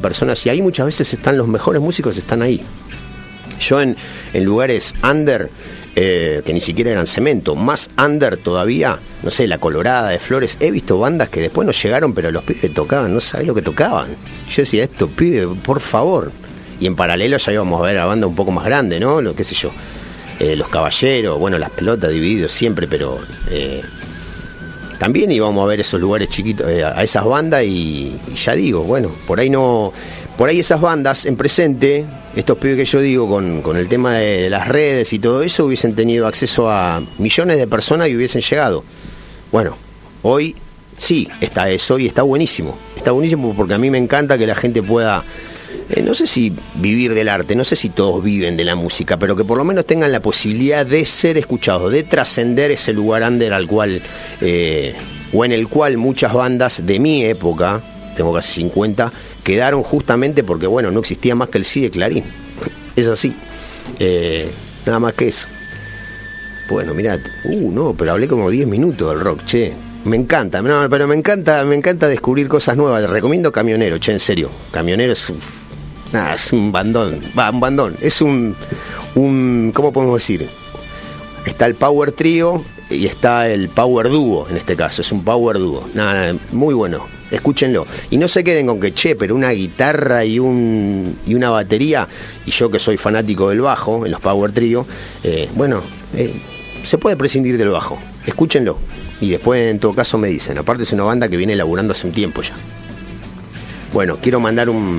personas, y ahí muchas veces están los mejores músicos, están ahí. Yo en lugares under, que ni siquiera eran cemento, más under todavía, no sé, La Colorada de Flores, he visto bandas que después no llegaron, pero los pibes tocaban, no sabés lo que tocaban. Yo decía, esto, pibe, por favor. Y en paralelo ya íbamos a ver a banda un poco más grande, ¿no? Lo qué sé yo, Los Caballeros, bueno, Las Pelotas, Divididos siempre, pero también íbamos a ver esos lugares chiquitos, a esas bandas, y ya digo, bueno, por ahí esas bandas en presente, estos pibes que yo digo, con el tema de las redes y todo eso, hubiesen tenido acceso a millones de personas y hubiesen llegado. Bueno, hoy sí está eso y está buenísimo porque a mí me encanta que la gente pueda, no sé si vivir del arte, no sé si todos viven de la música, pero que por lo menos tengan la posibilidad de ser escuchados, de trascender ese lugar under al cual, o en el cual muchas bandas de mi época, tengo casi 50, quedaron justamente porque, bueno, no existía más que el sí de Clarín. Es así. Nada más que eso. Bueno, mirá, no, pero hablé como 10 minutos del rock, che. Me encanta, no, pero me encanta descubrir cosas nuevas. Te recomiendo Camionero, che, en serio. Camionero es un bandón. Un bandón. Es un ¿cómo podemos decir? Está el Power Trio y está el Power Dúo, en este caso. Es un Power Dúo. Nada, muy bueno. Escúchenlo. Y no se queden con que, che, pero una guitarra y una batería, y yo que soy fanático del bajo, en los Power Trio, se puede prescindir del bajo. Escúchenlo. Y después, en todo caso, me dicen. Aparte, es una banda que viene laburando hace un tiempo ya. Bueno, quiero mandar un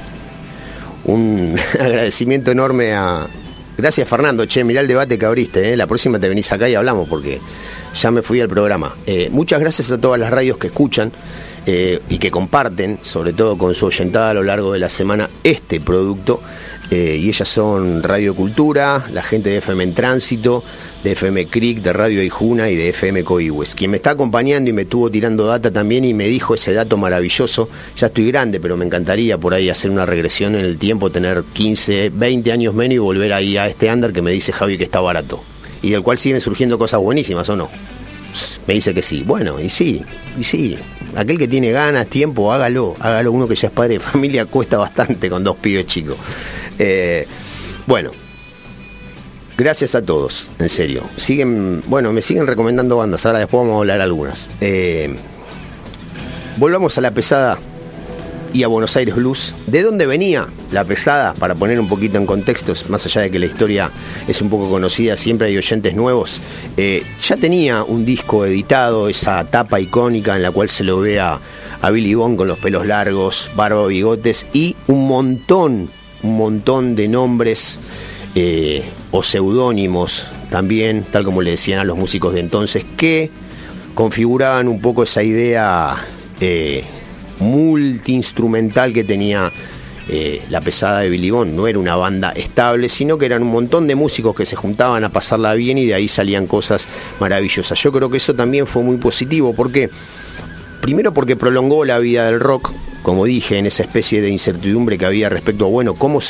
agradecimiento enorme a... Gracias, Fernando. Che, mirá el debate que abriste, ¿eh? La próxima te venís acá y hablamos, porque ya me fui al programa. Muchas gracias a todas las radios que escuchan y que comparten, sobre todo con su oyentada a lo largo de la semana, este producto. Y ellas son Radio Cultura, la gente de FM en Tránsito, de FM Cric, de Radio Aijuna y de FM Coihues. Quien me está acompañando y me estuvo tirando data también y me dijo ese dato maravilloso, ya estoy grande, pero me encantaría por ahí hacer una regresión en el tiempo, tener 15, 20 años menos y volver ahí a este under que me dice Javi que está barato. Y del cual siguen surgiendo cosas buenísimas, ¿o no? Me dice que sí. Bueno, y sí. Aquel que tiene ganas, tiempo, hágalo. Uno que ya es padre de familia cuesta bastante con 2 pibes chicos. Bueno, gracias a todos, en serio. Me siguen recomendando bandas, ahora después vamos a hablar algunas. Volvamos a La Pesada y a Buenos Aires Blues. ¿De dónde venía La Pesada? Para poner un poquito en contexto, más allá de que la historia es un poco conocida, siempre hay oyentes nuevos. Ya tenía un disco editado, esa tapa icónica en la cual se lo ve a Billy Bond con los pelos largos, barba, bigotes y un montón de nombres o seudónimos también, tal como le decían a los músicos de entonces, que configuraban un poco esa idea multiinstrumental que tenía La Pesada de Billy Bond. No era una banda estable, sino que eran un montón de músicos que se juntaban a pasarla bien y de ahí salían cosas maravillosas. Yo creo que eso también fue muy positivo. ¿Por qué? Primero porque prolongó la vida del rock, como dije, en esa especie de incertidumbre que había respecto a, bueno, cómo